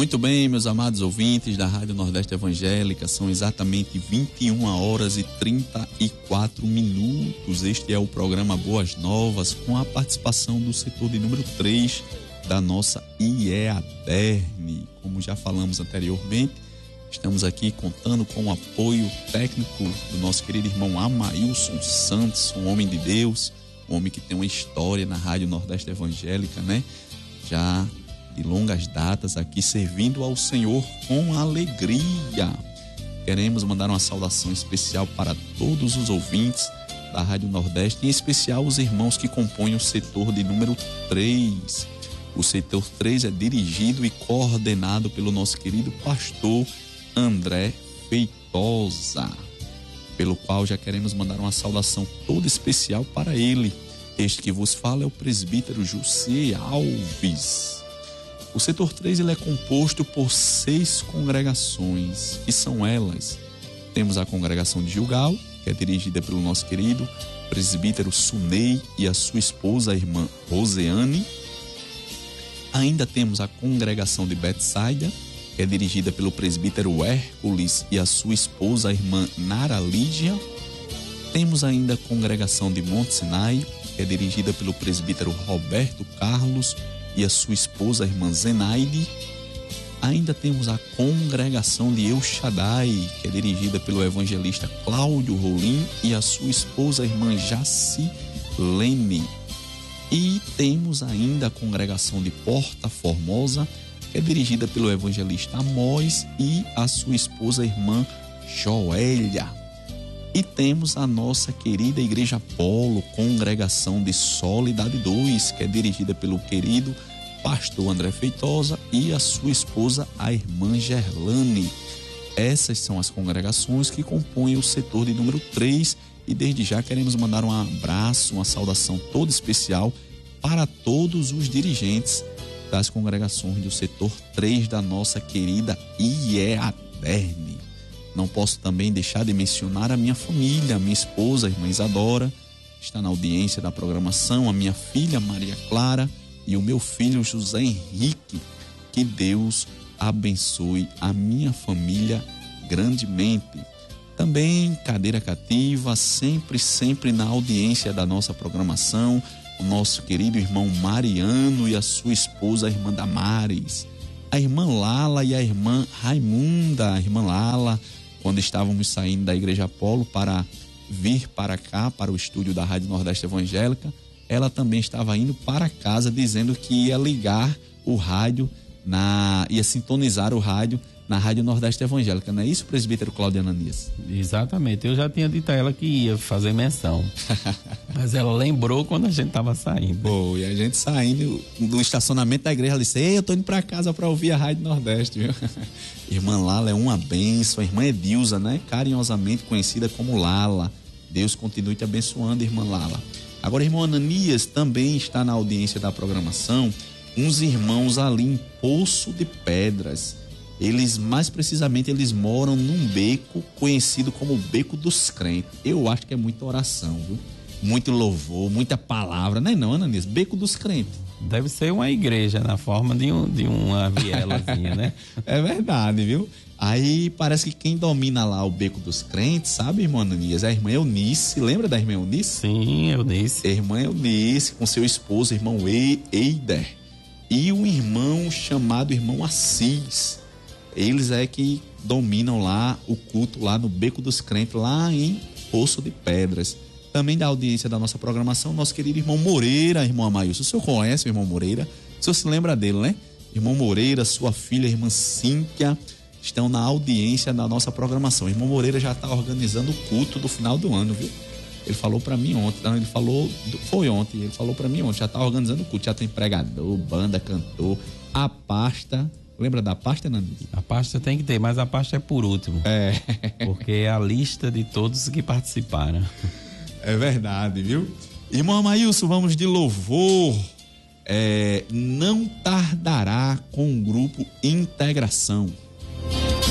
Muito bem, meus amados ouvintes da Rádio Nordeste Evangélica, são exatamente 21 horas e 34 minutos. Este é o programa Boas Novas, com a participação do setor de número 3 da nossa IEADERN. Como já falamos anteriormente, estamos aqui contando com o apoio técnico do nosso querido irmão Amailson Santos, um homem de Deus, um homem que tem uma história na Rádio Nordeste Evangélica, né? Já de longas datas aqui servindo ao Senhor com alegria. Queremos mandar uma saudação especial para todos os ouvintes da Rádio Nordeste, em especial os irmãos que compõem o setor de número 3. O setor 3 é dirigido e coordenado pelo nosso querido pastor André Feitosa, pelo qual já queremos mandar uma saudação toda especial para ele. Este que vos fala é o presbítero José Alves. O setor 3 ele é composto por 6 congregações, que são elas: temos a congregação de Gilgal, que é dirigida pelo nosso querido presbítero Sunei e a sua esposa, a irmã Roseane. Ainda temos a congregação de Betsaida, que é dirigida pelo presbítero Hércules e a sua esposa, a irmã Nara Lídia. Temos ainda a congregação de Monte Sinai, que é dirigida pelo presbítero Roberto Carlos e a sua esposa, a irmã Zenaide. Ainda temos a congregação de El Shaddai, que é dirigida pelo evangelista Cláudio Rolim e a sua esposa, a irmã Jacilene. E temos ainda a congregação de Porta Formosa, que é dirigida pelo evangelista Amós e a sua esposa, a irmã Joélia. E temos a nossa querida Igreja Polo, congregação de Solidade 2, que é dirigida pelo querido pastor André Feitosa e a sua esposa, a irmã Gerlane. Essas são as congregações que compõem o setor de número 3, e desde já queremos mandar um abraço, uma saudação toda especial para todos os dirigentes das congregações do setor 3 da nossa querida IEADERN. Não posso também deixar de mencionar a minha família, a minha esposa, a irmã Isadora, que está na audiência da programação, a minha filha Maria Clara e o meu filho José Henrique. Que Deus abençoe a minha família grandemente. Também cadeira cativa, sempre na audiência da nossa programação, o nosso querido irmão Mariano e a sua esposa, a irmã Damares. A irmã Lala e a irmã Raimunda. A irmã Lala, quando estávamos saindo da Igreja Apolo para vir para cá, para o estúdio da Rádio Nordeste Evangélica, ela também estava indo para casa dizendo que ia ligar o rádio, ia sintonizar o rádio na Rádio Nordeste Evangélica. Não é isso, presbítero Cláudio Ananias? Exatamente, eu já tinha dito a ela que ia fazer menção. Mas ela lembrou quando a gente estava saindo. Pô, e a gente saindo do estacionamento da igreja, ela disse: ei, eu tô indo para casa para ouvir a Rádio Nordeste, viu? Irmã Lala é uma bênção, a irmã Edilza, né? Carinhosamente conhecida como Lala. Deus continue te abençoando, irmã Lala. Agora, irmão Ananias também está na audiência da programação. Uns irmãos ali em Poço de Pedras. Eles, mais precisamente, eles moram num beco conhecido como Beco dos Crentes. Eu acho que é muita oração, viu? Muito louvor, muita palavra, não é não, Ananias? Beco dos Crentes. Deve ser uma igreja na forma de uma vielazinha, né? É verdade, viu? Aí parece que quem domina lá o Beco dos Crentes, sabe, irmão Ananias? É a irmã Eunice. Lembra da irmã Eunice? Sim, Eunice. Irmã Eunice com seu esposo, irmão Eider. E um irmão chamado irmão Assis. Eles é que dominam lá o culto lá no Beco dos Crentes, lá em Poço de Pedras. Também da audiência da nossa programação, nosso querido irmão Moreira, irmão Amailson. O senhor conhece o irmão Moreira? O senhor se lembra dele, né? Irmão Moreira, sua filha, irmã Cíntia, estão na audiência da nossa programação. O irmão Moreira já está organizando o culto do final do ano, viu? Ele falou para mim ontem, foi ontem, ele falou para mim ontem, já está organizando o culto, já tem pregador, banda, cantor, a pasta. Lembra da pasta, Nando? A pasta tem que ter, mas a pasta é por último. É. Porque é a lista de todos que participaram. É verdade, viu? Irmão Amailson, vamos de louvor. Não tardará com o grupo Integração.